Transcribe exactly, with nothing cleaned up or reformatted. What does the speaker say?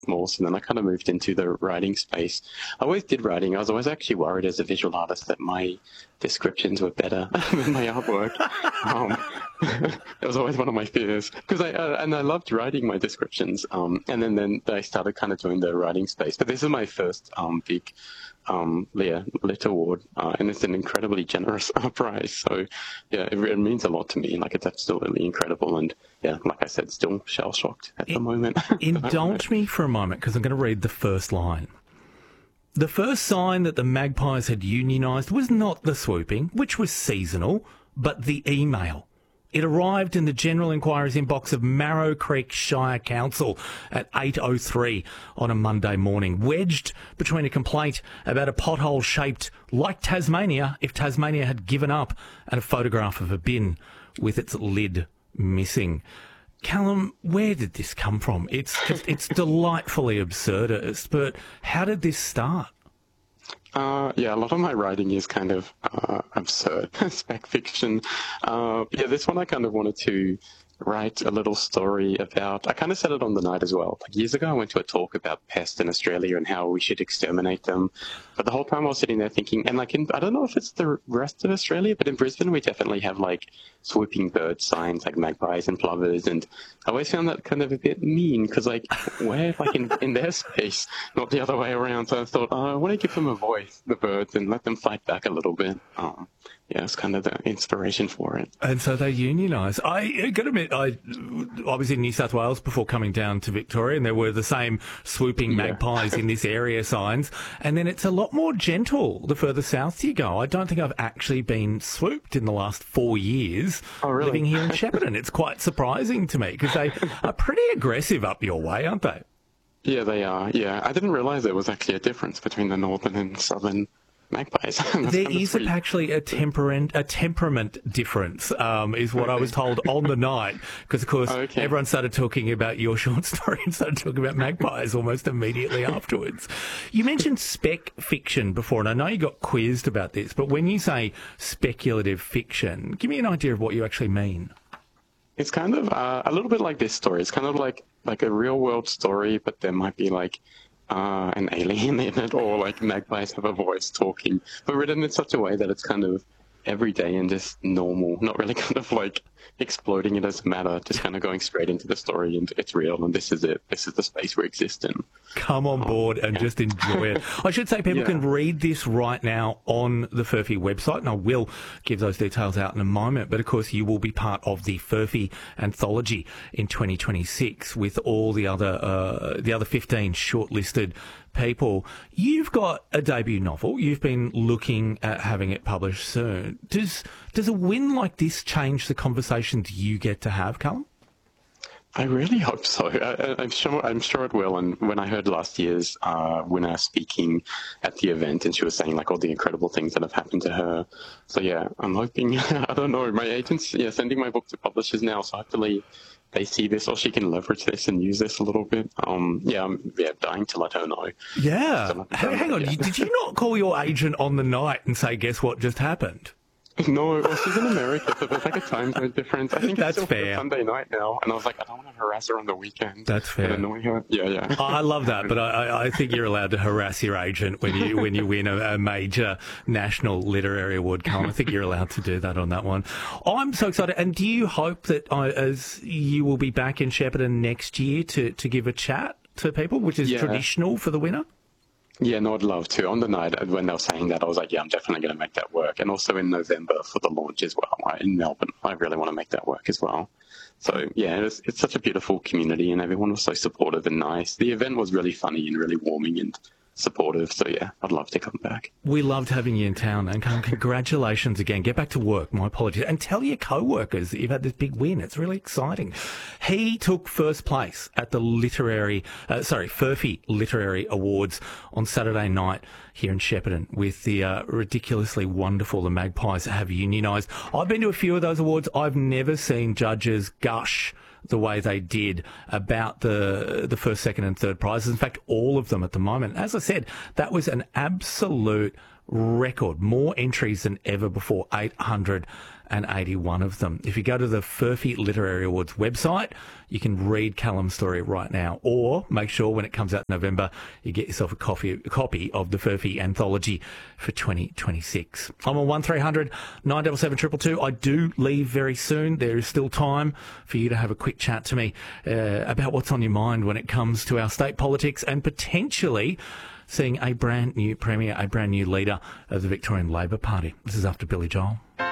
more. So then I kind of moved into the writing space. I always did writing. I was always actually worried as a visual artist that my descriptions were better than my artwork. Um, it was always one of my fears because I uh, and I loved writing my descriptions. Um, and then then I started kind of doing the writing space. But this is my first um, big um, yeah, Lit Award, uh, and it's an incredibly generous uh, prize. So yeah, it, it means a lot to me. Like it's absolutely incredible, and yeah, like I said, still shell shocked at it, the moment. Indulge me for a moment because I'm going to read the first line. The first sign that the Magpies had unionised was not the swooping, which was seasonal, but the email. It arrived in the General Inquiry's inbox of Marrow Creek Shire Council at eight oh three on a Monday morning, wedged between a complaint about a pothole shaped like Tasmania if Tasmania had given up and a photograph of a bin with its lid missing. Callum, where did this come from? It's just, it's delightfully absurdist, but how did this start? Uh, yeah, a lot of my writing is kind of uh, absurd, spec fiction. Uh, yeah, this one I kind of wanted to write a little story about. I kind of said it on the night as well. Like years ago, I went to a talk about pests in Australia and how we should exterminate them. But the whole time I was sitting there thinking, and like in, I don't know if it's the rest of Australia, but in Brisbane we definitely have like swooping bird signs like magpies and plovers, and I always found that kind of a bit mean because like where like in, in their space, not the other way around. So I thought, oh, I want to give them a voice, the birds, and let them fight back a little bit. Um, yeah, it's kind of the inspiration for it. And so they unionise. I got to admit, I I was in New South Wales before coming down to Victoria, and there were the same swooping magpies yeah. in this area signs. And then it's a lot more gentle the further south you go. I don't think I've actually been swooped in the last four years oh, really? living here in Shepparton. It's quite surprising to me because they are pretty aggressive up your way, aren't they? Yeah, they are. Yeah, I didn't realise there was actually a difference between the northern and southern magpies. There is pretty... actually a temperament a temperament difference, um, is what I was told on the night, because of course okay. everyone started talking about your short story and started talking about magpies almost immediately afterwards. You mentioned spec fiction before, and I know you got quizzed about this, but when you say speculative fiction, give me an idea of what you actually mean. It's kind of uh, a little bit like this story. It's kind of like like a real world story, but there might be like Uh, an alien in it, or like magpies have a voice talking, but written in such a way that it's kind of everyday and just normal, not really kind of like exploding it as a matter, just kind of going straight into the story and it's real and this is it. This is the space we exist in. Come on board and yeah. just enjoy it. I should say people yeah. can read this right now on the Furphy website, and I will give those details out in a moment. But of course, you will be part of the Furphy anthology in twenty twenty-six with all the other uh, the other fifteen shortlisted people. You've got a debut novel. You've been looking at having it published soon. Does does a win like this change the conversations you get to have, Callum? I really hope so. I, I'm sure. I'm sure it will. And when I heard last year's uh, winner speaking at the event, and she was saying like all the incredible things that have happened to her, so yeah, I'm hoping. I don't know. My agent's yeah sending my book to publishers now, so hopefully they see this, or she can leverage this and use this a little bit. Um, yeah, I'm yeah, dying to let her know. Yeah. So hang, hang on. Yeah. Did you not call your agent on the night and say, "Guess what just happened"? No, well, she's in America, so there's like a time zone difference. I think that's it's fair. Sunday night now, and I was like, I don't want to harass her on the weekend. That's fair. Annoy her. Yeah, yeah. I love that, but I, I think you're allowed to harass your agent when you when you win a, a major national literary award. Colin, I think you're allowed to do that on that one. I'm so excited. And do you hope that I, as you will be back in Shepparton next year to to give a chat to people, which is yeah. traditional for the winner? Yeah, no, I'd love to. On the night when they were saying that, I was like, yeah, I'm definitely going to make that work. And also in November for the launch as well, right, in Melbourne. I really want to make that work as well. So, yeah, it's, it's such a beautiful community and everyone was so supportive and nice. The event was really funny and really warming and supportive. So, yeah, I'd love to come back. We loved having you in town, and congratulations again. Get back to work. My apologies. And tell your co-workers that you've had this big win. It's really exciting. He took first place at the literary, uh, sorry, Furphy Literary Awards on Saturday night here in Shepparton with the uh, ridiculously wonderful The Magpies Have Unionised. I've been to a few of those awards. I've never seen judges gush the way they did about the the first, second and third prizes. In fact, all of them at the moment. As I said, that was an absolute record, more entries than ever before, eight hundred eighty-one of them. If you go to the Furphy Literary Awards website, you can read Callum's story right now, or make sure when it comes out in November, you get yourself a, coffee, a copy of the Furphy Anthology for twenty twenty-six. I'm on one three hundred nine seven seven two two two. I do leave very soon. There is still time for you to have a quick chat to me uh, about what's on your mind when it comes to our state politics and potentially seeing a brand new premier, a brand new leader of the Victorian Labor Party. This is after Billy Joel.